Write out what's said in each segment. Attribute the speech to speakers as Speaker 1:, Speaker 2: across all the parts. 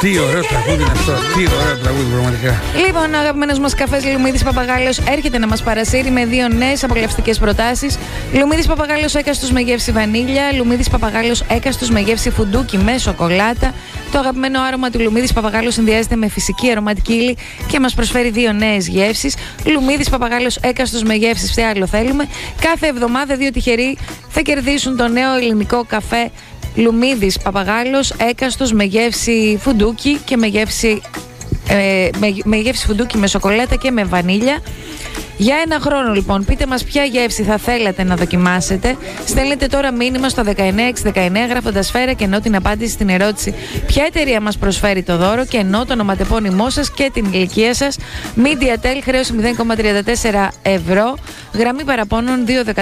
Speaker 1: Τι ωραίο τραγούδι είναι αυτό. Τι ωραίο τραγούδι, πραγματικά.
Speaker 2: Λοιπόν, ο αγαπημένος μας καφές Λουμίδης Παπαγάλος έρχεται να μας παρασύρει με 2 νέες απολαυστικές προτάσεις. Λουμίδης Παπαγάλος έκαστος με γεύση βανίλια. Λουμίδης Παπαγάλος έκαστος με γεύση φουντούκι με σοκολάτα. Το αγαπημένο άρωμα του Λουμίδης Παπαγάλος συνδυάζεται με φυσική αρωματική ύλη και μας προσφέρει 2 νέες γεύσεις. Λουμίδης Παπαγάλος έκαστος με γεύσεις. Τι άλλο θέλουμε. Κάθε εβδομάδα 2 τυχεροί θα κερδίσουν το νέο ελληνικό καφέ Λουμίδης Παπαγάλος έκαστος με γεύση φουντούκι και με γεύση φουντούκι με σοκολάτα και με βανίλια. Για 1 χρόνο λοιπόν, πείτε μας ποια γεύση θα θέλατε να δοκιμάσετε. Στέλνετε τώρα μήνυμα στο 19619 γράφοντας σφαίρα και ενώ την απάντηση στην ερώτηση ποια εταιρεία μας προσφέρει το δώρο και ενώ το ονοματεπώνυμό σας και την ηλικία σας. MediaTel, χρέωση 0,34 ευρώ. Γραμμή παραπώνων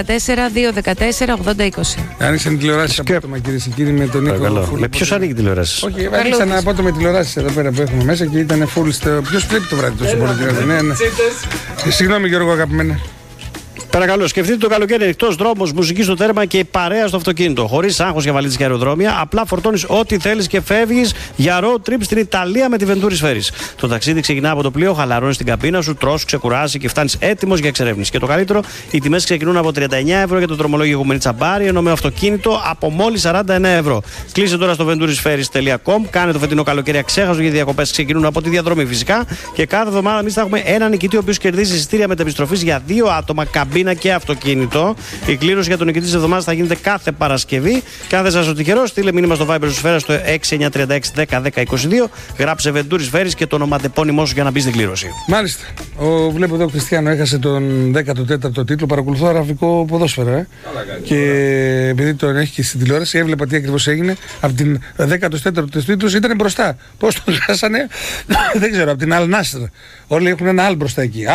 Speaker 2: 214-214-8020.
Speaker 1: Άνοιξαν την τηλεοράση απότομα, κυρίες και κύριοι, με τον Νίκο.
Speaker 3: Με ποιος ανοίγει τηλεοράση?
Speaker 1: Όχι, άνοιξαν απότομα τηλεοράσει εδώ πέρα που έχουμε μέσα και ήταν full στο. Ποιος βλέπει το βράδυ τόσο πολύ? Ναι. Συγγνώμη, Γιώργο, αγαπημένε.
Speaker 3: Παρακαλώ, σκεφτείτε το καλοκαίρι εκτός δρόμος, μουσική στο τέρμα και η παρέα στο αυτοκίνητο. Χωρίς άγχος για βαλίτσες και αεροδρόμια, απλά φορτώνεις ό,τι θέλεις και φεύγεις για road trip στην Ιταλία με τη Venturi Ferries. Το ταξίδι ξεκινά από το πλοίο, χαλαρώνεις την καμπίνα σου, τρως, ξεκουράσει και φτάνεις έτοιμος για εξερεύνηση. Και το καλύτερο, οι τιμές ξεκινούν από 39 ευρώ για το δρομολόγιο Γουμενή Τσαμπάρι, ενώ με αυτοκίνητο από μόλις 49 ευρώ. Κλείσε τώρα στο venturisferries.com, κάνε το φετινό καλοκαίρι αξέχαστο γιατί οι διακοπές ξεκινούν από τη διαδρομή φυσικά. Και κάθε εβδομάδα εμείς θα έχουμε έναν νικητή ο οποίος κερδίζει εισιτήρια μετεπιστροφής για 2 άτομα, καμπίνα και αυτοκίνητο. Η κλήρωση για τον νικητή της εβδομάδας θα γίνεται κάθε Παρασκευή. Και αν δεν σας ο τυχερός, στείλε μήνυμα στο Viber του Σφαίρα στο 6936101022. Γράψε Venturi Ferries και το ονοματεπώνυμό σου για να μπει στην κλήρωση.
Speaker 1: Μάλιστα. Βλέπω εδώ ο Κριστιανό έχασε τον 14ο τίτλο. Παρακολουθώ αραβικό ποδόσφαιρο. Και επειδή τον έχει και στην τηλεόραση, έβλεπα τι ακριβώς έγινε. Από την 14ο τίτλο ήταν μπροστά. Πώς τον χάσανε, δεν ξέρω. Από την Al Nassr. Όλοι έχουν ένα Al μπροστά εκεί.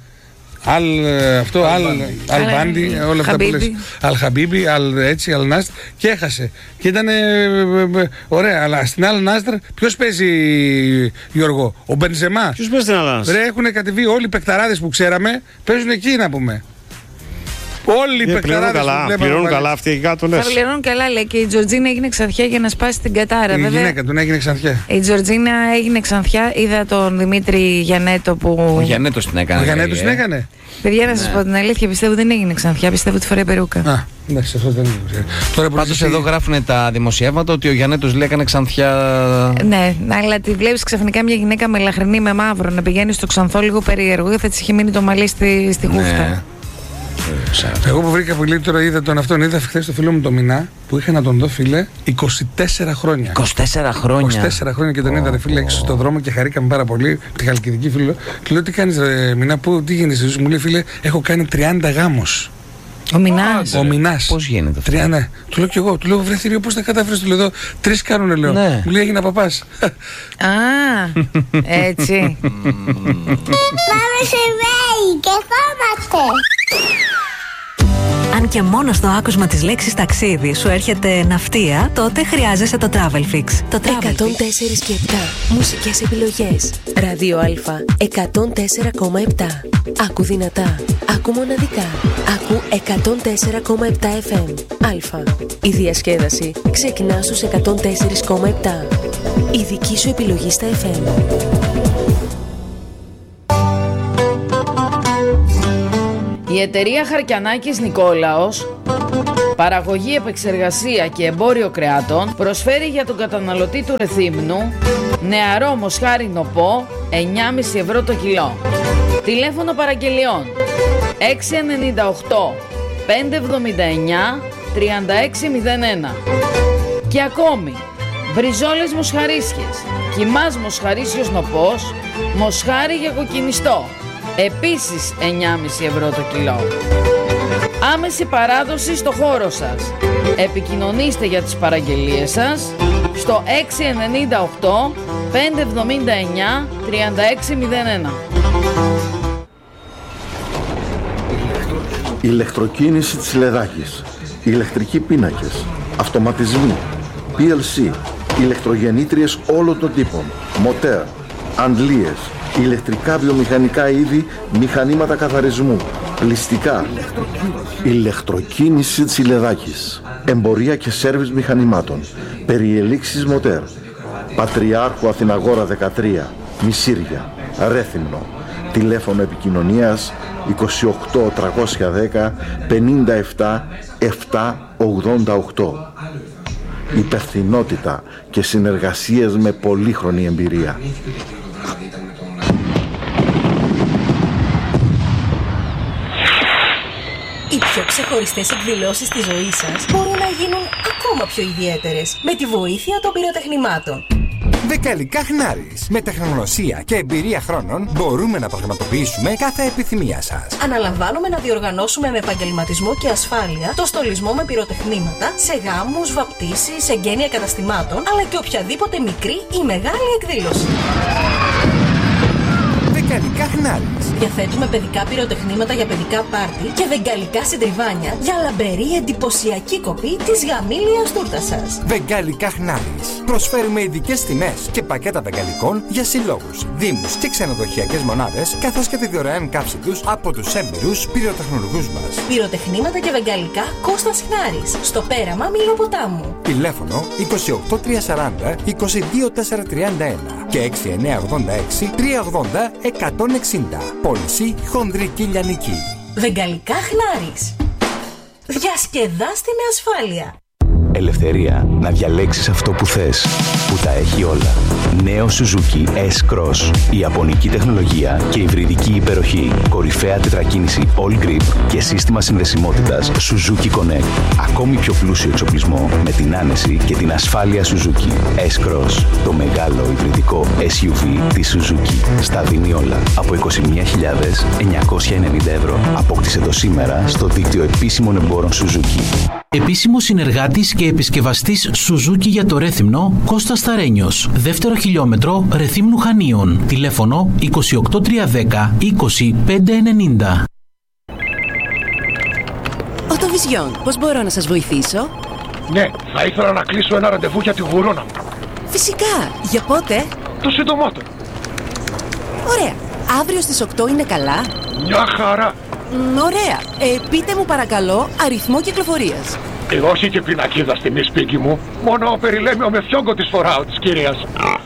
Speaker 1: Al-Bandi, όλα αυτά που λες. Al-Habibi, Al Nassr, και έχασε. Και ήταν ωραία, αλλά στην Al Nassr ποιος παίζει, Γιώργο? Ο Μπενζεμά.
Speaker 3: Ποιος παίζει στην Al Nassr?
Speaker 1: Έχουν κατεβεί όλοι οι παικταράδες που ξέραμε, παίζουν εκεί, να πούμε. Όλοι οι παικταράδες που βλέπαμε.
Speaker 3: Πληρώνουν καλά αυτοί εκεί κάτω, λες?
Speaker 2: Θα πληρώνουν καλά, λέει, και η Τζορτζίνα έγινε ξανθιά για να σπάσει την κατάρα.
Speaker 1: Η γυναίκα του έγινε ξανθιά.
Speaker 2: Η Τζορτζίνα έγινε ξανθιά. Είδα τον Δημήτρη Γιαννέτο που.
Speaker 4: Ο Γιαννέτος την έκανε.
Speaker 1: Ο Γιαννέτος την έκανε.
Speaker 2: Παιδιά, να σας πω την αλήθεια, πιστεύω δεν έγινε ξανθιά. Πιστεύω ότι φοράει περούκα.
Speaker 1: Εντάξει, αυτό δεν είναι.
Speaker 4: Πάντως εδώ γράφουν τα δημοσιεύματα ότι ο Γιαννέτος λέει έκανε ξανθιά.
Speaker 2: Ναι, αλλά τη βλέπεις ξαφνικά μια γυναίκα με λαχρινή με μαύρο να πηγαίνει στο ξανθό, λίγο περίεργο. Θα της είχε μείνει το μαλλί στη χούφτα.
Speaker 1: Εγώ που βρήκα πολύ τώρα, είδα χθες το φίλο μου το Μινά που είχε να τον δω, φίλε, 24 χρόνια.
Speaker 4: 24 χρόνια.
Speaker 1: 24 χρόνια και τον είδα, φίλε, έξω στον δρόμο και χαρήκαμε πάρα πολύ. Τη Χαλκιδική, φίλο. Του λέω, τι κάνεις, Μινά, τι γίνεται στη ζωή σου? Μου λέει, φίλε, έχω κάνει 30 γάμους.
Speaker 2: Ο Μινάς.
Speaker 1: Ο Μινάς.
Speaker 4: Πώς γίνεται αυτό?
Speaker 1: Ναι. Του λέω κι εγώ. Του λέω, βρε θηρίο, πώς τα κατάφερες? Του λέω, εδώ 3 κάνουνε, λέω.
Speaker 4: Ναι.
Speaker 1: Μου λέει, έγινα παπάς.
Speaker 2: Έτσι.
Speaker 5: Πάμε σε βέη και φόμαστε.
Speaker 6: Αν και μόνο στο άκουσμα της λέξης ταξίδι σου έρχεται ναυτία, τότε χρειάζεσαι το Travelfix. Το
Speaker 7: 104 και 7. Μουσικές επιλογές. Ράδιο Α 104,7. Άκου δυνατά. Άκου μοναδικά. Άκου 104,7 FM. Α. Η διασκέδαση ξεκινά στους 104,7. Η δική σου επιλογή στα FM.
Speaker 8: Η εταιρεία Χαρκιανάκης Νικόλαος, παραγωγή, επεξεργασία και εμπόριο κρεάτων, προσφέρει για τον καταναλωτή του Ρεθύμνου νεαρό μοσχάρι νοπό 9,5 ευρώ το κιλό. Τηλέφωνο παραγγελιών 698 579 3601. Και ακόμη μπριζόλες μοσχαρίσιες, κιμάς μοσχαρίσιος νοπός, μοσχάρι για κοκκινιστό, επίσης 9,5 ευρώ το κιλό. Άμεση παράδοση στο χώρο σας. Επικοινωνήστε για τις παραγγελίες σας στο 698 579 3601.
Speaker 9: Ηλεκτροκίνηση της Λεδάκης. Ηλεκτρικοί πίνακες. Αυτοματισμοί. PLC. Ηλεκτρογεννήτριες όλων των τύπων. Μοτέρ. Αντλίες. Ηλεκτρικά βιομηχανικά είδη, μηχανήματα καθαρισμού. Πλυστικά. Ηλεκτροκίνηση της Λεδάκης. Εμπορία και σέρβις μηχανημάτων. Περιελήξεις μοτέρ. Πατριάρχου Αθηναγόρα 13, Μισήρια, Ρέθυμνο. Τηλέφωνο επικοινωνίας 28 310 57 788. Υπευθυνότητα και συνεργασίες με πολύχρονη εμπειρία.
Speaker 6: Οι πιο ξεχωριστές εκδηλώσεις της ζωής σας μπορούν να γίνουν ακόμα πιο ιδιαίτερες με τη βοήθεια των πυροτεχνημάτων.
Speaker 10: Δεκαλικά Χνάρης. Με τεχνογνωσία και εμπειρία χρόνων μπορούμε να πραγματοποιήσουμε κάθε επιθυμία σας.
Speaker 6: Αναλαμβάνουμε να διοργανώσουμε με επαγγελματισμό και ασφάλεια το στολισμό με πυροτεχνήματα σε γάμους, βαπτίσεις, εγγένεια καταστημάτων, αλλά και οποιαδήποτε μικρή ή μεγάλη εκδήλωση.
Speaker 10: Βεγγαλικά Χνάρης.
Speaker 6: Διαθέτουμε παιδικά πυροτεχνήματα για παιδικά πάρτι και βεγγαλικά συντριβάνια για λαμπερή εντυπωσιακή κοπή της γαμήλιας τούρτας σας.
Speaker 10: Βεγγαλικά Χνάρης. Προσφέρουμε ειδικές τιμές και πακέτα βεγγαλικών για συλλόγους, δήμους και ξενοδοχειακές μονάδες, καθώς και τη δωρεάν καύση τους από τους έμπειρους πυροτεχνολογούς μας.
Speaker 6: Πυροτεχνήματα και βεγγαλικά Κώστας Χνάρης. Στο πέραμα Μιλοποτάμου.
Speaker 10: Τηλέφωνο 28 340 22 431 και 6986 380 160. Πώληση χονδρική λιανική.
Speaker 6: Βεγγαλικά Χνάρης. Διασκεδάστε με ασφάλεια.
Speaker 11: Ελευθερία να διαλέξεις αυτό που θες, που τα έχει όλα. Νέο Suzuki S-Cross. Η ιαπωνική τεχνολογία και υβριδική υπεροχή. Κορυφαία τετρακίνηση All Grip και σύστημα συνδεσιμότητας Suzuki Connect. Ακόμη πιο πλούσιο εξοπλισμό με την άνεση και την ασφάλεια Suzuki. S-Cross. Το μεγάλο υβριδικό SUV της Suzuki. Στα δίνει όλα από 21.990 ευρώ. Απόκτησε το σήμερα στο δίκτυο επίσημων εμπόρων Suzuki.
Speaker 12: Επίσημο συνεργάτης και επισκευαστής Suzuki για το Ρέθυμνο, Κώστας Σταρένιος. Δεύτερο χιλιόμετρο Ρεθύμνου Χανίων. Τηλέφωνο 28 310 20 590.
Speaker 7: Οτοβιζιόν, πώς μπορώ να σας βοηθήσω?
Speaker 13: Ναι, θα ήθελα να κλείσω ένα ραντεβού για τη γουρόνα μου.
Speaker 7: Φυσικά, για πότε?
Speaker 13: Το συντομότερο.
Speaker 7: Ωραία, αύριο στις 8 είναι καλά?
Speaker 13: Μια χαρά.
Speaker 7: Ωραία, πείτε μου παρακαλώ αριθμό κυκλοφορίας.
Speaker 13: Όχι και πινακίδα στη μισπίκη μου, μόνο περιλέμιο με φιόγκο της φοράω της κυρίας.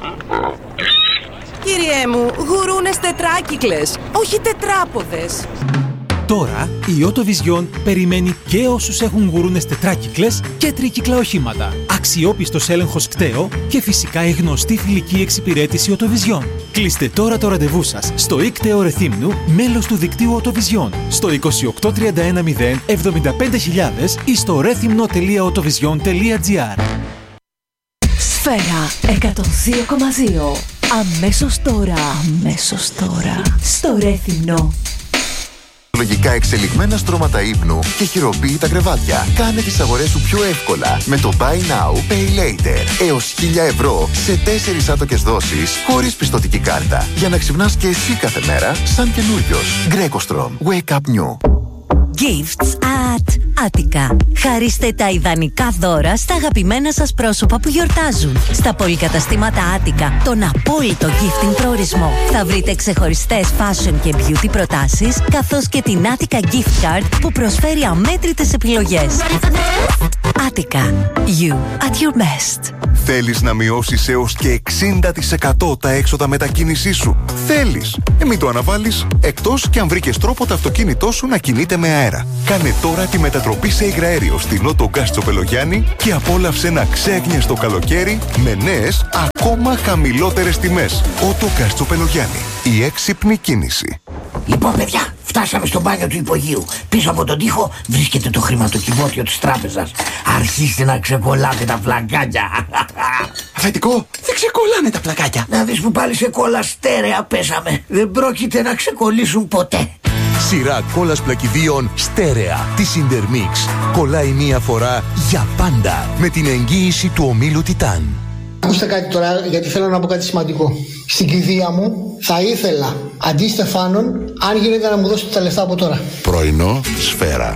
Speaker 7: Κύριέ μου, γουρούνες τετράκυκλες, όχι τετράποδες.
Speaker 14: Τώρα η Autovision περιμένει και όσους έχουν γουρούνες τετράκυκλες και τρίκυκλα οχήματα. Αξιόπιστος έλεγχος κταίο και φυσικά η γνωστή φιλική εξυπηρέτηση Autovision. Κλείστε τώρα το ραντεβού σας στο ΙΚΤΕΟ Ρεθύμνου, μέλος του δικτύου Autovision, στο 28 31 0 75.000 ή στο rethymno.autovision.gr.
Speaker 7: Σφαίρα 102,2. Αμέσως τώρα. Στο Ρέθυμνο.
Speaker 15: Λογικά εξελιγμένα στρώματα ύπνου και χειροποίητα κρεβάτια. Κάνε τις αγορές σου πιο εύκολα με το Buy Now, Pay Later. Έως 1.000 ευρώ σε 4 άτοκες δόσεις χωρίς πιστωτική κάρτα. Για να ξυπνάς και εσύ κάθε μέρα σαν καινούριος. Greco-Strom. Wake up new.
Speaker 16: Gifts at Attica. Χαρίστε τα ιδανικά δώρα στα αγαπημένα σας πρόσωπα που γιορτάζουν. Στα πολυκαταστήματα Attica, τον απόλυτο gifting προορισμό. Θα βρείτε ξεχωριστές fashion και beauty προτάσεις, καθώς και την Attica Gift Card που προσφέρει αμέτρητες επιλογές. Attica. You at your best.
Speaker 15: Θέλεις να μειώσεις έως και 60% τα έξοδα μετακίνησής σου? Θέλεις? Μην το αναβάλεις, εκτός και αν βρήκες τρόπο το αυτοκίνητό σου να κινείται με αέρα. Κάνε τώρα τη μετατροπή σε υγραέριο στην Autogas Τσοπελογιάννη και απόλαυσε ένα ξέγνιαστο καλοκαίρι με νέες, ακόμα χαμηλότερες τιμές. Autogas Τσοπελογιάννη. Η έξυπνη κίνηση.
Speaker 17: Λοιπόν, παιδιά, φτάσαμε στο μπάνιο του υπογείου. Πίσω από τον τοίχο βρίσκεται το χρηματοκιβώτιο της τράπεζας. Αρχίστε να ξεκολλάτε τα πλακάκια.
Speaker 18: Αφεντικό, δεν ξεκολλάνε τα πλακάκια.
Speaker 17: Να δεις που πάλι σε κόλλα στέρεα πέσαμε. Δεν πρόκειται να ξεκολλήσουν ποτέ.
Speaker 15: Σειρά κόλλας πλακιδίων στέρεα της Intermix. Κολλάει μία φορά για πάντα με την εγγύηση του ομίλου Τιτάν.
Speaker 19: Ακούστε κάτι τώρα, γιατί θέλω να πω κάτι σημαντικό. Στην κηδεία μου θα ήθελα αντί Στεφάνων, αν γίνεται, να μου δώσετε τα λεφτά από τώρα.
Speaker 15: Πρωινό Σφαίρα.